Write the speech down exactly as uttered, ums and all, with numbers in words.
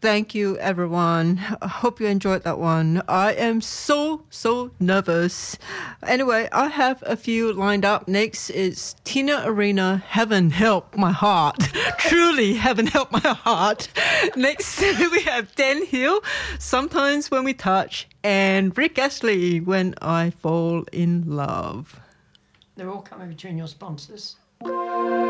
Thank you, everyone. I hope you enjoyed that one. I am so, so nervous. Anyway, I have a few lined up. Next is Tina Arena, Heaven Help My Heart. Truly, Heaven Help My Heart. Next, we have Dan Hill, Sometimes When We Touch, and Rick Astley, When I Fall in Love. They're all coming between your sponsors.